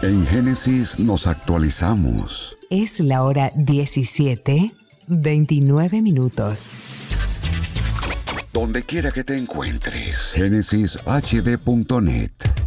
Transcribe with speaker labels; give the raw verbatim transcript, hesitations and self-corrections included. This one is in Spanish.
Speaker 1: En Génesis nos actualizamos.
Speaker 2: Es la hora diecisiete, veintinueve minutos.
Speaker 1: Donde quiera que te encuentres, génesis h d punto net.